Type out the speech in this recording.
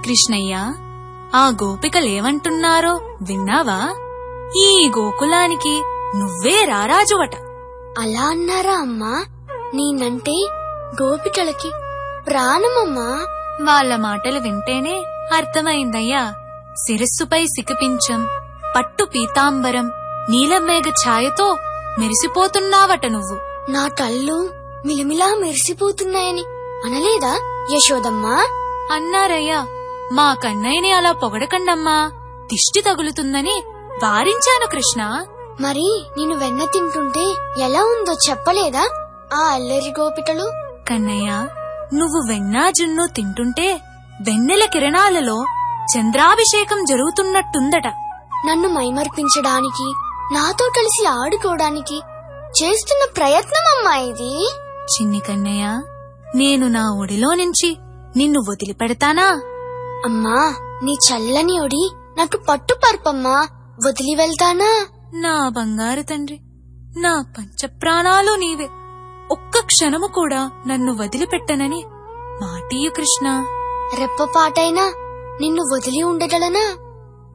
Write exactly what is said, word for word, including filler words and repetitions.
కృష్ణయ్య, ఆ గోపికలేమంటున్నారో విన్నావా? ఈ గోకులానికి నువ్వే రారాజువట. అలా అన్నారా అమ్మా? నేనంటే గోపికలకి ప్రాణమమ్మా. వాళ్ళ మాటలు వింటేనే అర్థమైందయ్యా. శిరస్సుపై సికపించం, పట్టు పీతాంబరం, నీలమేఘ ఛాయతో మెరిసిపోతున్నావట నువ్వు. నా కళ్ళు మిలమిలా మెరిసిపోతున్నాయని అనలేదా యశోదమ్మా? అన్నారయ్యా. మా కన్నయ్యని అలా పొగడకండమ్మా, దిష్టి తగులుతుందని వారించాను కృష్ణ. మరి నేను వెన్న తింటుంటే ఎలా ఉందో చెప్పలేదా ఆ అల్లరి గోపికలు? కన్నయ్య, నువ్వు వెన్నా జున్ను తింటుంటే వెన్నెల కిరణాలలో చంద్రాభిషేకం జరుగుతున్నట్టుందట. నన్ను మైమర్పించడానికి, నాతో కలిసి ఆడుకోవడానికి చేస్తున్న ప్రయత్నం అమ్మా ఇది. చిన్ని కన్నయ్య, నేను నా ఒడిలో నుంచి నిన్ను వదిలిపెడతానా? అమ్మా, నీ చల్లని ఒడి నాకు పట్టు పరుపమ్మా, వదిలి వెళ్తానా? నా బంగారు తండ్రి, నా పంచప్రాణాలు నీవే. ఒక్క క్షణము కూడా నన్ను వదిలిపెట్టనని మాటియు కృష్ణ. రెప్పపాటైనా నిన్ను వదిలి ఉండగలనా?